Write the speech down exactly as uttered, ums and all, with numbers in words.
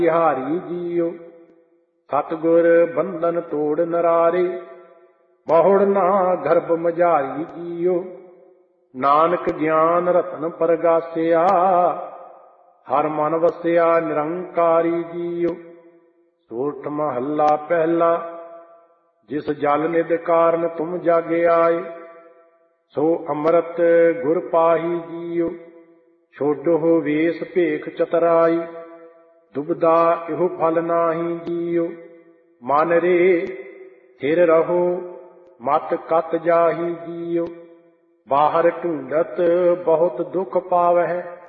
Bihari JIO. ਸਤਿਗੁਰ ਬੰਧਨ ਤੋੜ ਨਰਾਰੇ, ਬਹੁੜ ਨਾ ਗਰਭ ਮਝਾਰੀ ਜੀਓ। ਨਾਨਕ ਗਿਆਨ ਰਤਨ ਪਰਗਾਸਿਆ, ਹਰ ਮਨ ਵਸਿਆ ਨਿਰੰਕਾਰੀ ਜੀਓ। ਸੋਰਠ ਮਹੱਲਾ ਪਹਿਲਾ। ਜਿਸ ਜਲ ਨਿਧ ਕਾਰਨ ਤੁਮ ਜਾਗੇ ਆਏ, ਸੋ ਅੰਮ੍ਰਿਤ ਗੁਰ ਪਾਹੀ ਜੀਓ। ਛੋਡੋ ਵੇਸ ਭੇਖ ਚਤਰਾਈ, ਦੁਬਦਾ ਇਹੋ ਫਲ ਨਾਹੀ ਜੀਓ। ਮਨ ਰੇ ਥਿਰ ਰਹੋ, ਮਤ ਕਤ ਜਾਹੀ ਜੀਓ। ਬਾਹਰ ਢੂੰਡਤ ਬਹੁਤ ਦੁਖ ਪਾਵਹਿ,